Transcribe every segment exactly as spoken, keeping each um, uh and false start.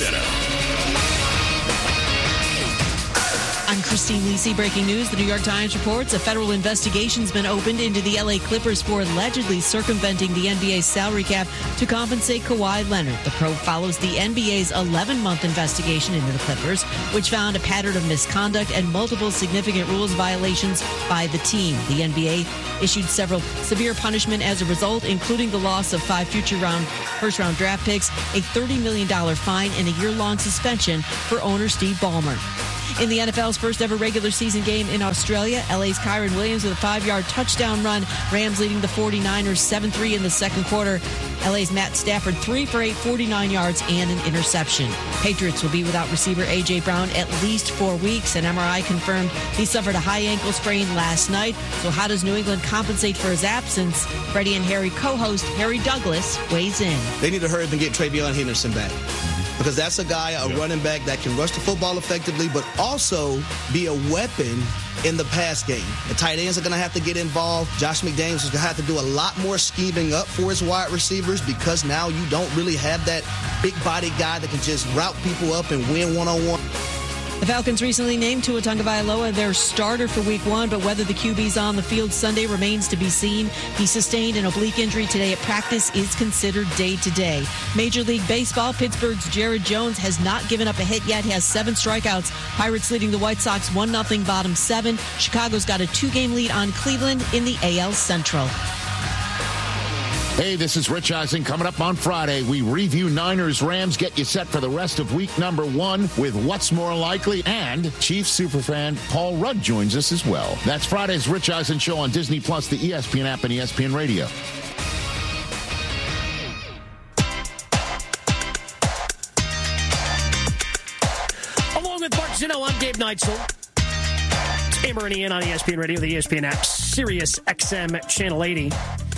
Zinno. I'm Christine Lisi. Breaking news. The New York Times reports a federal investigation's been opened into the L A Clippers for allegedly circumventing the N B A's salary cap to compensate Kawhi Leonard. The probe follows the N B A's eleven-month investigation into the Clippers, which found a pattern of misconduct and multiple significant rules violations by the team. The N B A issued several severe punishment as a result, including the loss of five future round first-round draft picks, a thirty million dollars fine, and a year-long suspension for owner Steve Ballmer. In the N F L's first ever regular season game in Australia, L A's Kyron Williams with a five-yard touchdown run. Rams leading the forty-niners seven three in the second quarter. L A's Matt Stafford three for eight, forty-nine yards and an interception. Patriots will be without receiver A J. Brown at least four weeks. An M R I confirmed he suffered a high ankle sprain last night. So how does New England compensate for his absence? Freddie and Harry co-host Harry Douglas weighs in. They need to hurry up and get Travion Henderson back. Because that's a guy, a yeah. running back that can rush the football effectively, but also be a weapon in the pass game. The tight ends are going to have to get involved. Josh McDaniels is going to have to do a lot more scheming up for his wide receivers because now you don't really have that big body guy that can just route people up and win one-on-one. The Falcons recently named Tua Tagovailoa their starter for week one, but whether the Q B's on the field Sunday remains to be seen. He sustained an oblique injury today at practice, is considered day-to-day. Major League Baseball, Pittsburgh's Jared Jones has not given up a hit yet. He has seven strikeouts. Pirates leading the White Sox one nothing, bottom seven. Chicago's got a two-game lead on Cleveland in the A L Central. Hey, this is Rich Eisen. Coming up on Friday, we review Niners Rams, get you set for the rest of week number one with What's More Likely, and Chiefs superfan Paul Rudd joins us as well. That's Friday's Rich Eisen Show on Disney Plus, the E S P N app, and E S P N Radio. Along with Mark Zinno, I'm Gabe Neitzel. It's Amber and Ian on E S P N Radio, the E S P N app, Sirius X M Channel eighty.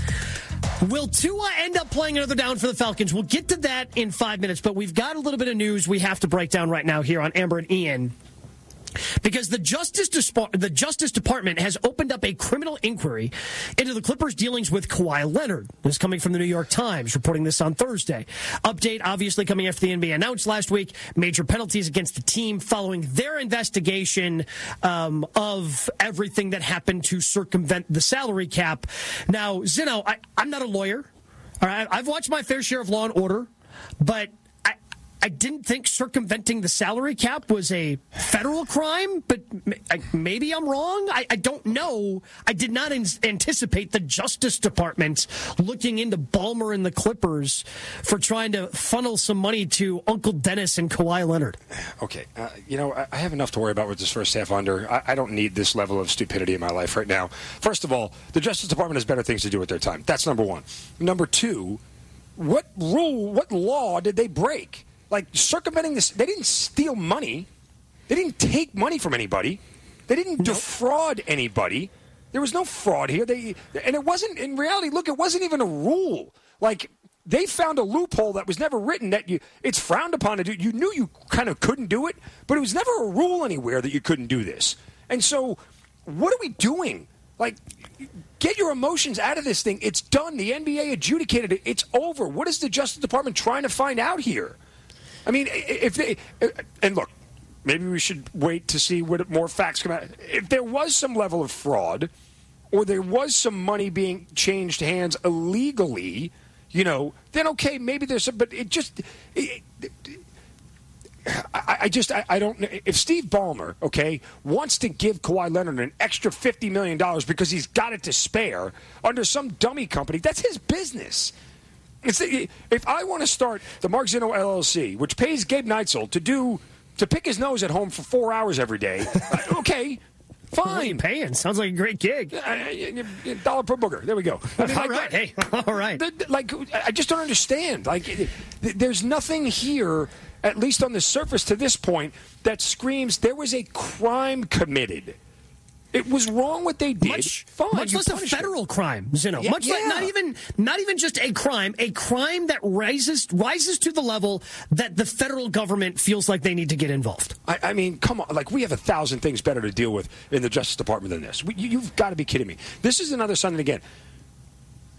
Will Tua end up playing another down for the Falcons? We'll get to that in five minutes, but we've got a little bit of news we have to break down right now here on Amber and Ian. Because the Justice the Justice Department has opened up a criminal inquiry into the Clippers' dealings with Kawhi Leonard. This is coming from the New York Times, reporting this on Thursday. Update, obviously, coming after the N B A announced last week major penalties against the team following their investigation um, of everything that happened to circumvent the salary cap. Now, Zinno, I, I'm not a lawyer. All right, I've watched my fair share of Law and Order, but I didn't think circumventing the salary cap was a federal crime, but maybe I'm wrong. I, I don't know. I did not in- anticipate the Justice Department looking into Ballmer and the Clippers for trying to funnel some money to Uncle Dennis and Kawhi Leonard. Okay. Uh, you know, I have enough to worry about with this first half under. I, I don't need this level of stupidity in my life right now. First of all, the Justice Department has better things to do with their time. That's number one. Number two, what rule, what law did they break? Like, circumventing this, they didn't steal money. They didn't take money from anybody. They didn't nope. defraud anybody. There was no fraud here. They And it wasn't, in reality, look, it wasn't even a rule. Like, they found a loophole that was never written that you, it's frowned upon to do. You knew you kind of couldn't do it, but it was never a rule anywhere that you couldn't do this. And so, what are we doing? Like, get your emotions out of this thing. It's done. The N B A adjudicated it. It's over. What is the Justice Department trying to find out here? I mean, if they, and look, maybe we should wait to see what more facts come out. If there was some level of fraud or there was some money being changed hands illegally, you know, then okay, maybe there's some, but it just, it, it, I, I just, I, I don't, if Steve Ballmer, okay, wants to give Kawhi Leonard an extra fifty million dollars because he's got it to spare under some dummy company, that's his business. It's the, if I want to start the Mark Zinno L L C, which pays Gabe Neitzel to do to pick his nose at home for four hours every day, okay, fine. Paying sounds like a great gig. Uh, dollar per booger. There we go. I mean, all like, right, hey, all right. The, like, I just don't understand. Like, there's nothing here, at least on the surface to this point, that screams there was a crime committed. It was wrong what they did. Much, Fine, much less a federal it. crime, Zinno. Yeah, much yeah. like not even not even just a crime, a crime that rises rises to the level that the federal government feels like they need to get involved. I, I mean, come on. Like, we have a thousand things better to deal with in the Justice Department than this. We, you, you've got to be kidding me. This is another Sunday again.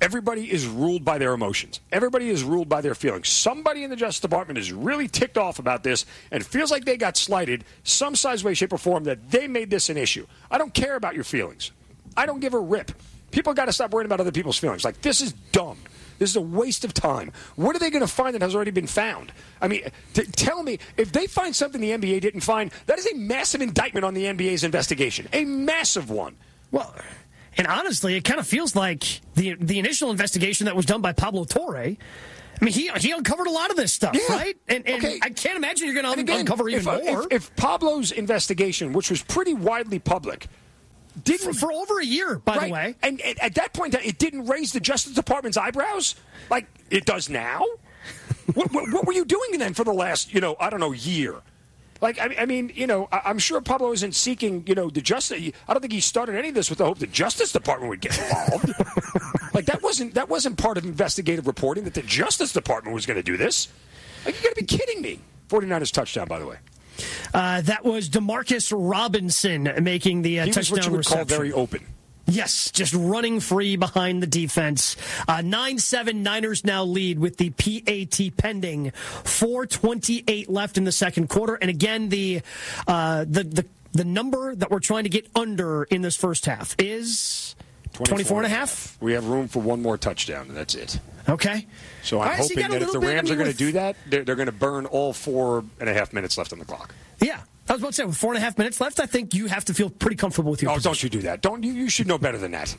everybody is ruled by their emotions. Everybody is ruled by their feelings. Somebody in the Justice Department is really ticked off about this and feels like they got slighted some size, way, shape, or form that they made this an issue. I don't care about your feelings. I don't give a rip. People got to stop worrying about other people's feelings. Like, this is dumb. This is a waste of time. What are they going to find that has already been found? I mean, t- tell me, if they find something the N B A didn't find, that is a massive indictment on the N B A's investigation. A massive one. Well, and honestly, it kind of feels like the the initial investigation that was done by Pablo Torre. I mean, he he uncovered a lot of this stuff, yeah. right? And, and okay. I can't imagine you're going to again, uncover even if, more. If, if Pablo's investigation, which was pretty widely public, didn't for, for over a year, by right, the way, and, and at that point, it didn't raise the Justice Department's eyebrows like it does now. what, what, what were you doing then for the last, you know, I don't know, year? Like, I, I mean, you know, I, I'm sure Pablo isn't seeking, you know, the justice. I don't think he started any of this with the hope the Justice Department would get involved. Like, that wasn't that wasn't part of investigative reporting that the Justice Department was going to do this. Like, you got to be kidding me. forty-niners touchdown, by the way. Uh, that was Demarcus Robinson making the uh, he touchdown was what you would reception. call very open. Yes, just running free behind the defense. Uh, nine seven Niners now lead with the P A T pending. four twenty-eight left in the second quarter. And again, the uh, the, the the number that we're trying to get under in this first half is twenty-four and a half. We have room for one more touchdown, and that's it. Okay. So I'm right, hoping so that if the bit, Rams I mean, are going to with... do that, they're, they're going to burn all four and a half minutes left on the clock. Yeah. I was about to say, with four and a half minutes left, I think you have to feel pretty comfortable with your Oh, position. don't you do that. Don't you, you should know better than that.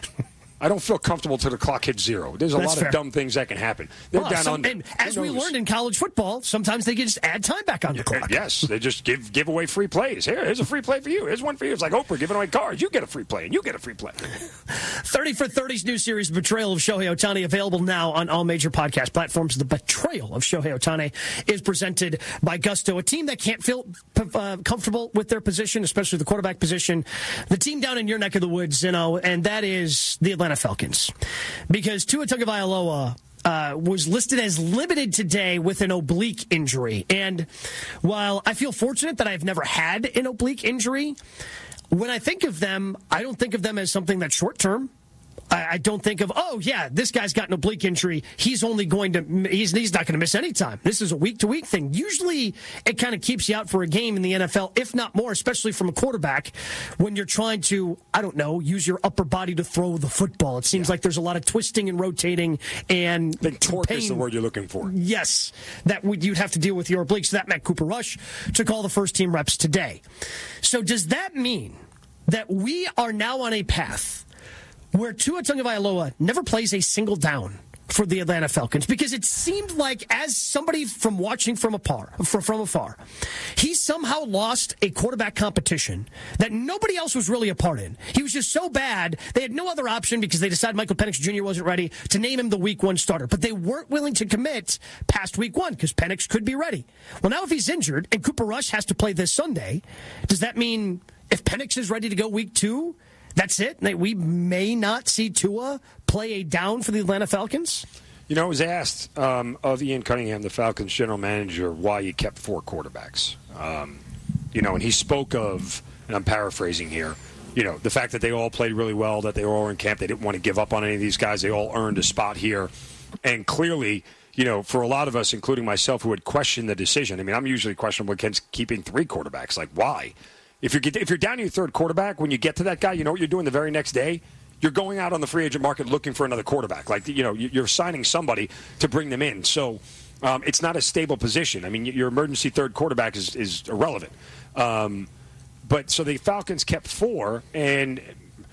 I don't feel comfortable till the clock hits zero. There's a That's lot fair. of dumb things that can happen. They're well, down some, under. And as we learned in college football, sometimes they can just add time back on the clock. Yes, they just give give away free plays. Here, here's a free play for you. Here's one for you. It's like Oprah giving away cars. You get a free play, and you get a free play. thirty for thirty's new series, Betrayal of Shohei Ohtani, available now on all major podcast platforms. The Betrayal of Shohei Ohtani is presented by Gusto, a team that can't feel uh, comfortable with their position, especially the quarterback position. The team down in your neck of the woods, you know, and that is the Atlanta Falcons. Because Tua Tagovailoa uh, was listed as limited today with an oblique injury. And while I feel fortunate that I've never had an oblique injury, when I think of them, I don't think of them as something that's short-term. I don't think of, oh, yeah, this guy's got an oblique injury. He's only going to, he's, he's not going to miss any time. This is a week-to-week thing. Usually it kind of keeps you out for a game in the N F L, if not more, especially from a quarterback when you're trying to, I don't know, use your upper body to throw the football. It seems yeah. like there's a lot of twisting and rotating and I think torque pain. is the word you're looking for. Yes, that would, you'd have to deal with your obliques. So that meant Cooper Rush took all the first-team reps today. So does that mean that we are now on a path where Tua Tagovailoa never plays a single down for the Atlanta Falcons? Because it seemed like, as somebody from watching from afar, from afar, he somehow lost a quarterback competition that nobody else was really a part in. He was just so bad, they had no other option because they decided Michael Penix Junior wasn't ready to name him the week one starter. But they weren't willing to commit past week one because Penix could be ready. Well, now if he's injured and Cooper Rush has to play this Sunday, does that mean if Penix is ready to go week two, that's it? We may not see Tua play a down for the Atlanta Falcons? You know, it was asked um, of Ian Cunningham, the Falcons general manager, why you kept four quarterbacks. Um, you know, and he spoke of, and I'm paraphrasing here, you know, the fact that they all played really well, that they were all in camp. They didn't want to give up on any of these guys. They all earned a spot here. And clearly, you know, for a lot of us, including myself, who had questioned the decision, I mean, I'm usually questionable against keeping three quarterbacks. Like, why? If you're, if you're down to your third quarterback, when you get to that guy, you know what you're doing the very next day? You're going out on the free agent market looking for another quarterback. Like, you know, you're signing somebody to bring them in. So um, it's not a stable position. I mean, your emergency third quarterback is, is irrelevant. Um, but so the Falcons kept four, and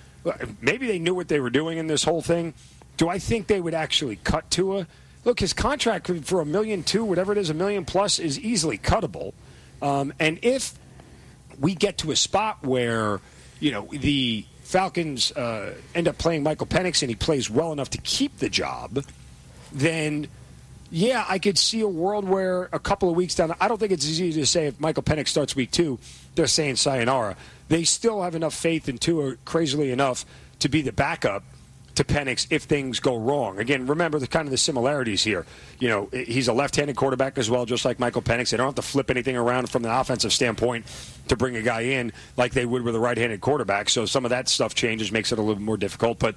maybe they knew what they were doing in this whole thing. Do I think they would actually cut Tua? Look, his contract for a million two, whatever it is, a million plus, is easily cuttable. Um, and if we get to a spot where, you know, the Falcons uh, end up playing Michael Penix and he plays well enough to keep the job, then, yeah, I could see a world where a couple of weeks down, I don't think it's easy to say if Michael Penix starts week two, they're saying sayonara. They still have enough faith in Tua, crazily enough, to be the backup to Penix if things go wrong. Again, remember the kind of the similarities here. You know, he's a left-handed quarterback as well, just like Michael Penix. They don't have to flip anything around from an offensive standpoint to bring a guy in like they would with a right-handed quarterback. So some of that stuff changes, makes it a little more difficult. But,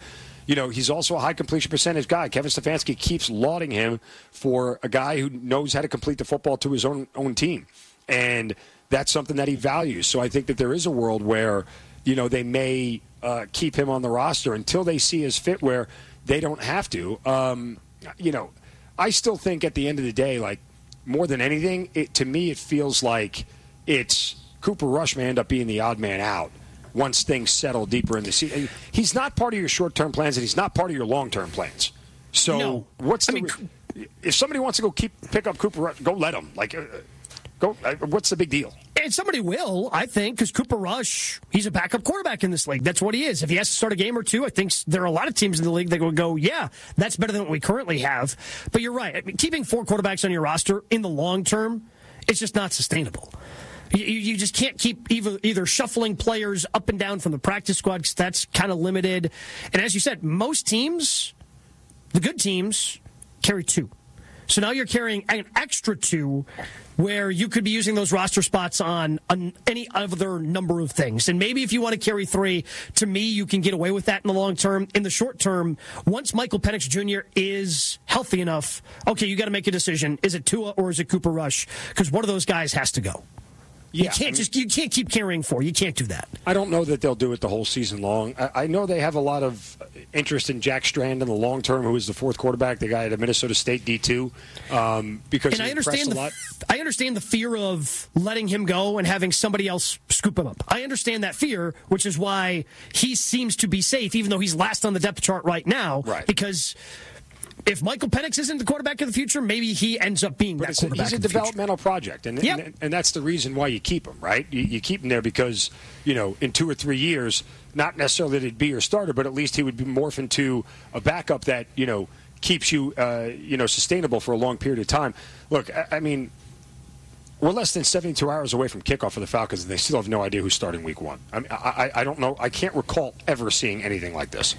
you know, he's also a high completion percentage guy. Kevin Stefanski keeps lauding him for a guy who knows how to complete the football to his own own team. And that's something that he values. So I think that there is a world where, you know, they may uh, keep him on the roster until they see his fit where they don't have to. Um, you know, I still think at the end of the day, like, more than anything, it, to me, it feels like it's Cooper Rush may end up being the odd man out once things settle deeper in the season. He's not part of your short-term plans, and he's not part of your long-term plans. So no. what's the I mean, re- if somebody wants to go keep pick up Cooper Rush, go let him. Like, uh, go. Uh, what's the big deal? And somebody will, I think, because Cooper Rush, he's a backup quarterback in this league. That's what he is. If he has to start a game or two, I think there are a lot of teams in the league that would go, yeah, that's better than what we currently have. But you're right. I mean, keeping four quarterbacks on your roster in the long term, it's just not sustainable. You, you just can't keep either, either shuffling players up and down from the practice squad because that's kind of limited. And as you said, most teams, the good teams, carry two. So now you're carrying an extra two where you could be using those roster spots on, on any other number of things. And maybe if you want to carry three, to me, you can get away with that in the long term. In the short term, once Michael Penix Junior is healthy enough, okay, you got to make a decision. Is it Tua or is it Cooper Rush? Because one of those guys has to go. You Yeah, can't I mean, just you can't keep carrying four. You can't do that. I don't know that they'll do it the whole season long. I, I know they have a lot of interest in Jack Strand in the long term, who is the fourth quarterback, the guy at Minnesota State D two, um, because And he I understand impressed the a lot. I understand the fear of letting him go and having somebody else scoop him up. I understand that fear, which is why he seems to be safe, even though he's last on the depth chart right now. Right. Because if Michael Penix isn't the quarterback of the future, maybe he ends up being But that it's a, quarterback he's a of the developmental project, and, Yep. and and that's the reason why you keep him, right? You, you keep him there because, you know, in two or three years, not necessarily that he'd be your starter, but at least he would be morph into a backup that, you know, keeps you, uh, you know, sustainable for a long period of time. Look, I, I mean, we're less than seventy-two hours away from kickoff for the Falcons, and they still have no idea who's starting week one. I, mean, I, I don't know. I can't recall ever seeing anything like this.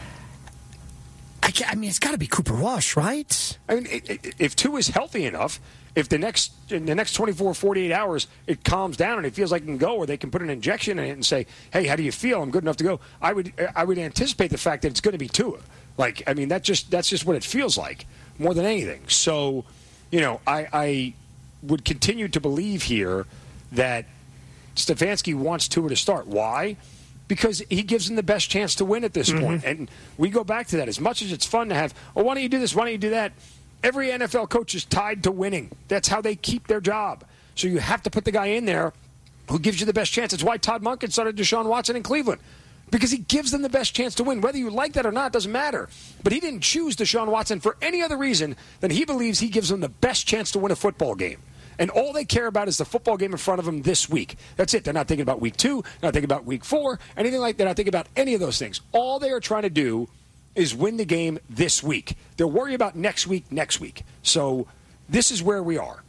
I, can't, I mean, it's got to be Cooper Rush, right? I mean, it, it, if Tua is healthy enough, if the next in the next twenty-four, forty-eight hours it calms down and it feels like it can go, or they can put an injection in it and say, "Hey, how do you feel? I'm good enough to go." I would I would anticipate the fact that it's going to be Tua. Like, I mean, that just that's just what it feels like more than anything. So, you know, I, I would continue to believe here that Stefanski wants Tua to start. Why? Because he gives them the best chance to win at this mm-hmm. point. And we go back to that. As much as it's fun to have, oh, why don't you do this? Why don't you do that? Every N F L coach is tied to winning. That's how they keep their job. So you have to put the guy in there who gives you the best chance. It's why Todd Monken started Deshaun Watson in Cleveland. Because he gives them the best chance to win. Whether you like that or not doesn't matter. But he didn't choose Deshaun Watson for any other reason than he believes he gives them the best chance to win a football game. And all they care about is the football game in front of them this week. That's it. They're not thinking about week two, they're not thinking about week four, anything like that. They're not thinking about any of those things. All they are trying to do is win the game this week. They'll worry about next week, next week. So this is where we are.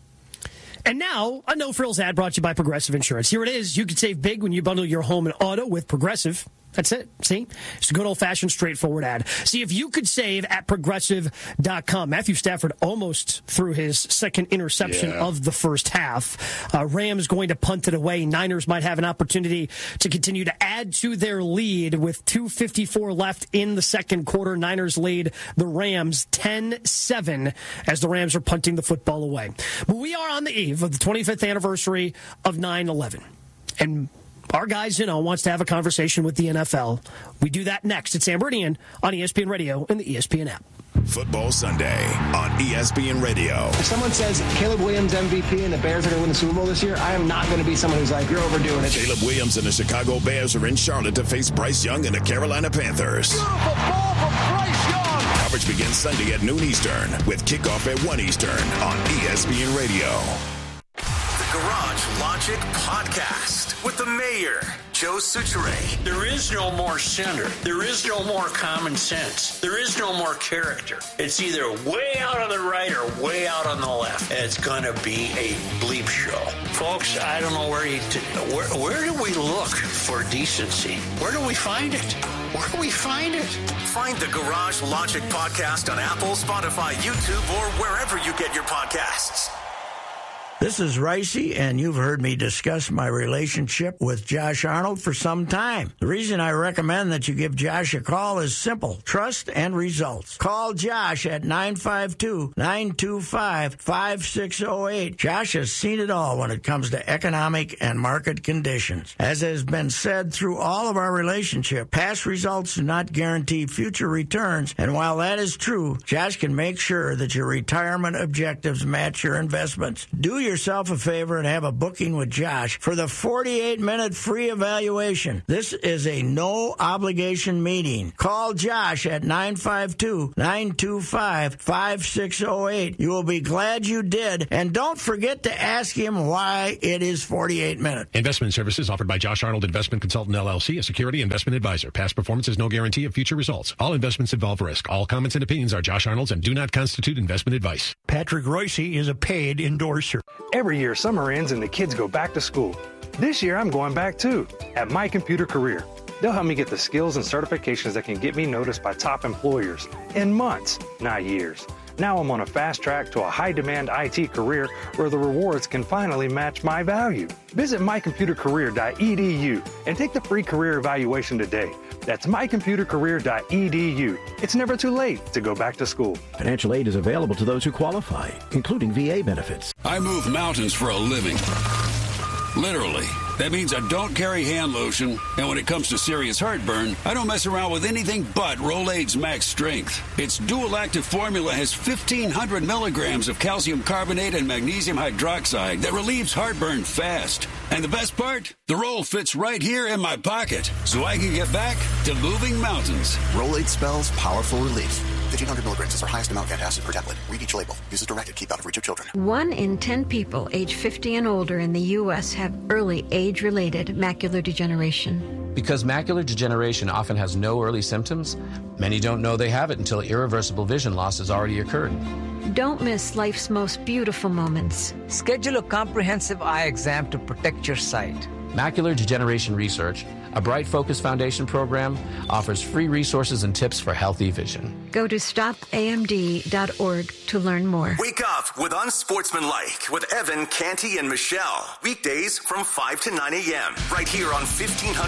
And now, a no-frills ad brought to you by Progressive Insurance. Here it is. You can save big when you bundle your home and auto with Progressive. That's it. See? It's a good old-fashioned, straightforward ad. See if you could save at Progressive dot com. Matthew Stafford almost threw his second interception yeah. of the first half. Uh, Rams going to punt it away. Niners might have an opportunity to continue to add to their lead with two fifty-four left in the second quarter. Niners lead the Rams ten seven as the Rams are punting the football away. But we are on the eve of the twenty-fifth anniversary of nine eleven. And our guys, you know, wants to have a conversation with the N F L. We do that next. It's Sam Meridian on E S P N Radio and the E S P N app. Football Sunday on E S P N Radio. If someone says Caleb Williams M V P and the Bears are going to win the Super Bowl this year, I am not going to be someone who's like, you're overdoing it. Caleb Williams and the Chicago Bears are in Charlotte to face Bryce Young and the Carolina Panthers. Beautiful ball from Bryce Young. Coverage begins Sunday at noon Eastern with kickoff at one Eastern on E S P N Radio. The Garage Logic Podcast with the mayor, Joe Soucheray. There is no more center. There is no more common sense. There is no more character. It's either way out on the right or way out on the left. And it's going to be a bleep show. Folks, I don't know where you, t- where, where do we look for decency? Where do we find it? Where do we find it? Find the Garage Logic Podcast on Apple, Spotify, YouTube, or wherever you get your podcasts. This is Ricey, and you've heard me discuss my relationship with Josh Arnold for some time. The reason I recommend that you give Josh a call is simple: trust and results. Call Josh at nine five two, nine two five, five six zero eight. Josh has seen it all when it comes to economic and market conditions. As has been said through all of our relationship, past results do not guarantee future returns, and while that is true, Josh can make sure that your retirement objectives match your investments. Do yourself a favor and have a booking with Josh for the forty-eight minute free evaluation. This is a no-obligation meeting. Call Josh at nine five two, nine two five, five six zero eight. You will be glad you did, and don't forget to ask him why it is forty-eight minutes. Investment services offered by Josh Arnold Investment Consultant, L L C, a security investment advisor. Past performance is no guarantee of future results. All investments involve risk. All comments and opinions are Josh Arnold's and do not constitute investment advice. Patrick Royce is a paid endorser. Every year, summer ends and the kids go back to school. This year, I'm going back too, at My Computer Career. They'll help me get the skills and certifications that can get me noticed by top employers in months, not years. Now I'm on a fast track to a high-demand I T career where the rewards can finally match my value. Visit my computer career dot e d u and take the free career evaluation today. That's my computer career dot e d u. It's never too late to go back to school. Financial aid is available to those who qualify, including V A benefits. I move mountains for a living. Literally. That means I don't carry hand lotion, and when it comes to serious heartburn, I don't mess around with anything but Rolaids Max Strength. Its dual-active formula has fifteen hundred milligrams of calcium carbonate and magnesium hydroxide that relieves heartburn fast. And the best part? The roll fits right here in my pocket, so I can get back to moving mountains. Rolaids spells powerful relief. fifteen hundred milligrams is our highest amount of antacid per tablet. Read each label. Use as directed. Keep out of reach of children. One in ten people age fifty and older in the U S have early age-related macular degeneration. Because macular degeneration often has no early symptoms, many don't know they have it until irreversible vision loss has already occurred. Don't miss life's most beautiful moments. Schedule a comprehensive eye exam to protect your sight. Macular Degeneration Research, a Bright Focus Foundation program, offers free resources and tips for healthy vision. Go to stop a m d dot org to learn more. Wake up with Unsportsmanlike with Evan, Canty, and Michelle. Weekdays from five to nine a.m. right here on fifteen hundred